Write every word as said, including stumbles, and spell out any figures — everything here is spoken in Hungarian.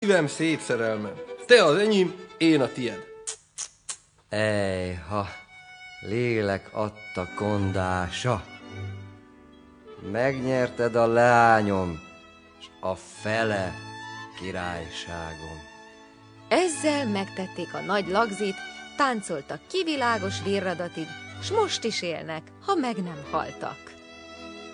Szívem szép szerelmem, te az enyém, én a tied. Ejha, lélek adta kondása. Megnyerted a lányom, s a fele királyságom. Ezzel megtették a nagy lagzit, táncoltak kivilágos virradatig, s most is élnek, ha meg nem haltak.